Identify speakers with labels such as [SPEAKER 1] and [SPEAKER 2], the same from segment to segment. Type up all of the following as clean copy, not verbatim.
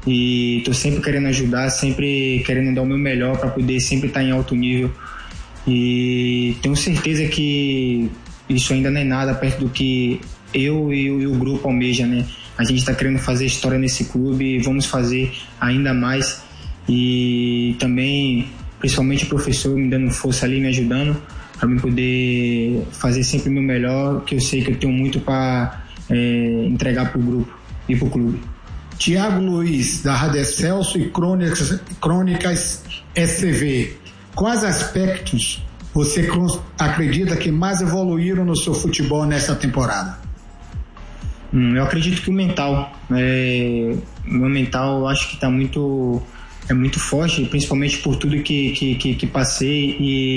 [SPEAKER 1] e estou sempre querendo ajudar, sempre querendo dar o meu melhor para poder sempre estar em alto nível, e tenho certeza que isso ainda não é nada perto do que eu e o grupo almeja, né? A gente está querendo fazer história nesse clube e vamos fazer ainda mais, e também principalmente o professor me dando força ali, me ajudando para mim poder fazer sempre o meu melhor, que eu sei que eu tenho muito para entregar para o grupo e para o clube.
[SPEAKER 2] Tiago Luiz, da Rádio Excelsior e Crônicas SCV, quais aspectos você acredita que mais evoluíram no seu futebol nessa temporada?
[SPEAKER 1] Eu acredito que o mental, meu mental eu acho que está muito forte, principalmente por tudo que passei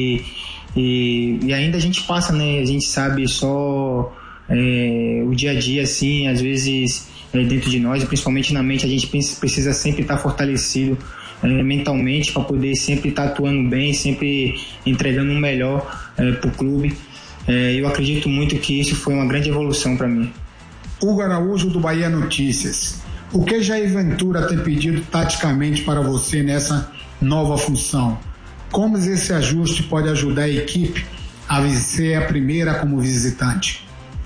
[SPEAKER 1] e ainda a gente passa, né? A gente sabe só o dia a dia, assim, às vezes dentro de nós, principalmente na mente, a gente precisa sempre estar fortalecido mentalmente para poder sempre estar atuando bem, sempre entregando o melhor para o clube. Eu acredito muito que isso foi uma grande evolução para mim.
[SPEAKER 2] Hugo Araújo, do Bahia Notícias. O que Jair Ventura tem pedido taticamente para você nessa nova função? Como esse ajuste pode ajudar a equipe a vencer a primeira como visitante?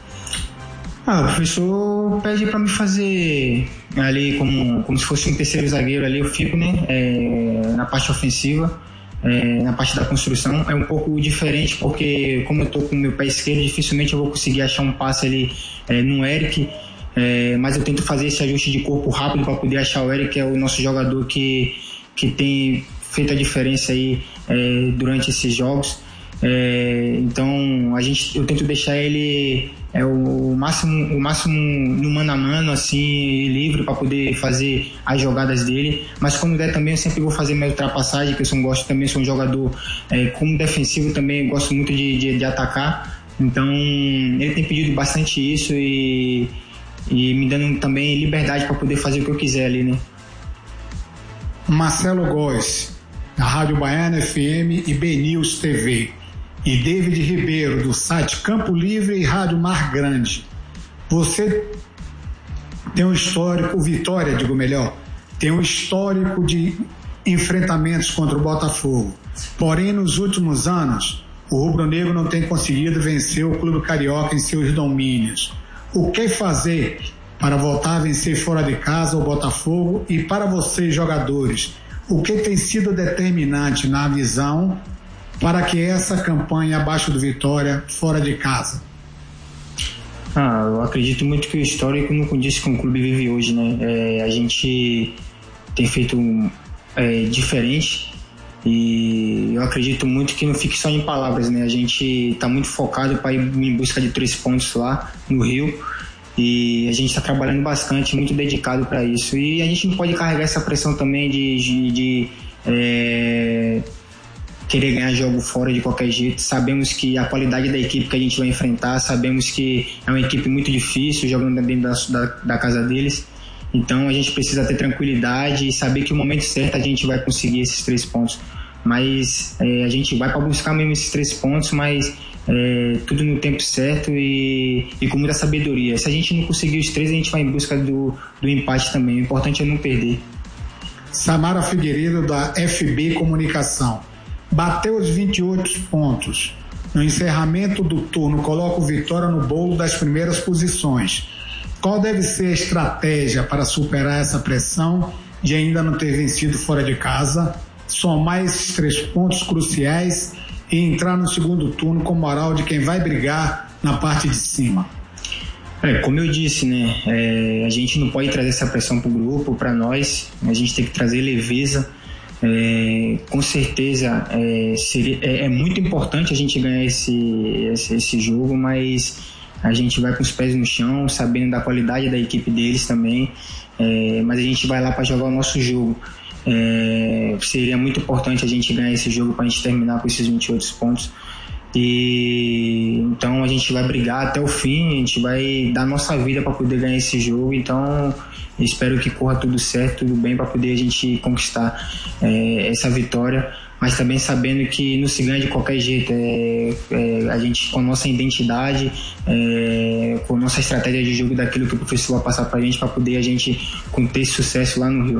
[SPEAKER 1] O professor pede para me fazer ali como se fosse um terceiro zagueiro ali, eu fico, né, na parte ofensiva, na parte da construção. É um pouco diferente porque como eu tô com o meu pé esquerdo, dificilmente eu vou conseguir achar um passe ali no Eric, mas eu tento fazer esse ajuste de corpo rápido para poder achar o Eric, que é o nosso jogador que tem feito a diferença aí durante esses jogos. Então eu tento deixar ele o máximo no mano a mano, assim, livre para poder fazer as jogadas dele, mas quando der também eu sempre vou fazer minha ultrapassagem, que eu sou um jogador como defensivo também, gosto muito de atacar. Então ele tem pedido bastante isso e me dando também liberdade para poder fazer o que eu quiser ali, né?
[SPEAKER 2] Marcelo Góes, da Rádio Baiana FM e BNews TV, e David Ribeiro, do site Campo Livre e Rádio Mar Grande. Você tem um histórico, Vitória, digo melhor, tem um histórico de enfrentamentos contra o Botafogo. Porém, nos últimos anos, o rubro-negro não tem conseguido vencer o Clube Carioca em seus domínios. O que fazer para voltar a vencer fora de casa o Botafogo? E para vocês, jogadores, o que tem sido determinante na visão para que essa campanha abaixo do Vitória fora de casa?
[SPEAKER 1] Eu acredito muito que o histórico não condiz com o clube vive hoje, né? A gente tem feito diferente e eu acredito muito que não fique só em palavras, né? A gente está muito focado para ir em busca de 3 pontos lá no Rio e a gente está trabalhando bastante, muito dedicado para isso, e a gente não pode carregar essa pressão também de querer ganhar jogo fora de qualquer jeito. Sabemos que a qualidade da equipe que a gente vai enfrentar, sabemos que é uma equipe muito difícil jogando dentro da casa deles, então a gente precisa ter tranquilidade e saber que no momento certo a gente vai conseguir esses 3 pontos, mas a gente vai para buscar mesmo esses 3 pontos, mas tudo no tempo certo e com muita sabedoria. Se a gente não conseguir os 3, a gente vai em busca do empate também. O importante é não perder.
[SPEAKER 2] Samara Figueiredo, da FB Comunicação. Bateu os 28 pontos. No encerramento do turno, coloca o Vitória no bolo das primeiras posições. Qual deve ser a estratégia para superar essa pressão de ainda não ter vencido fora de casa, somar esses 3 pontos cruciais e entrar no segundo turno com moral de quem vai brigar na parte de cima?
[SPEAKER 1] Como eu disse, né? A gente não pode trazer essa pressão para o grupo, para nós. A gente tem que trazer leveza. Com certeza é muito importante a gente ganhar esse jogo, mas a gente vai com os pés no chão, sabendo da qualidade da equipe deles também, mas a gente vai lá para jogar o nosso jogo. Seria muito importante a gente ganhar esse jogo para a gente terminar com esses 28 pontos, e então a gente vai brigar até o fim, a gente vai dar nossa vida para poder ganhar esse jogo. Então espero que corra tudo certo, tudo bem, para poder a gente conquistar essa vitória, mas também sabendo que não se ganha de qualquer jeito. A gente, com a nossa identidade, com a nossa estratégia de jogo, daquilo que o professor vai passar para a gente, para poder a gente ter sucesso lá no Rio.